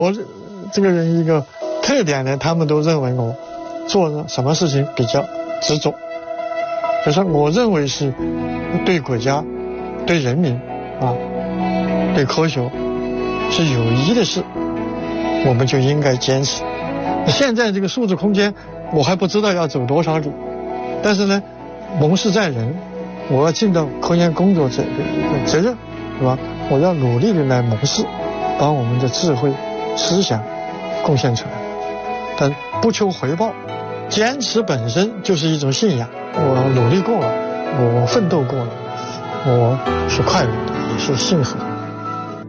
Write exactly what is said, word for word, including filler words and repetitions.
我这个人一个特点呢，他们都认为我做什么事情比较执着，就是我认为是对国家、对人民啊、对科学是有益的事，我们就应该坚持。现在这个数字空间，我还不知道要走多少里，但是呢，谋事在人，我要尽到科研工作者的责任，是吧？我要努力的来谋事，把我们的智慧、思想贡献出来，但不求回报，坚持本身就是一种信仰。我努力过了，我奋斗过了，我是快乐的，也是幸福的。